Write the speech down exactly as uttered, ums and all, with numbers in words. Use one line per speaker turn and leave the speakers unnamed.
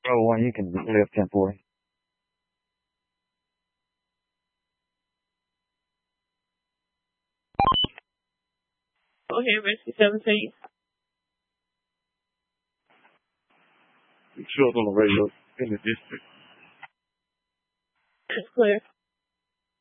Oh, one, you can live ten forty.
Go ahead, Rescue seventeen.
The children on the radio in the district.
It's clear.